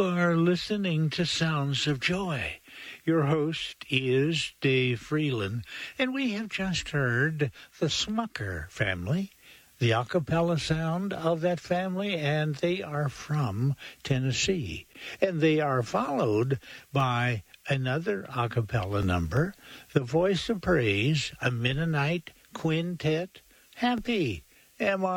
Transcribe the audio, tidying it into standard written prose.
are listening to Sounds of Joy. Your host is Dave Freeland, and we have just heard the Smucker family, the a cappella sound of that family, and they are from Tennessee. And they are followed by another a cappella number, the Voice of Praise, a Mennonite quintet. Happy am I.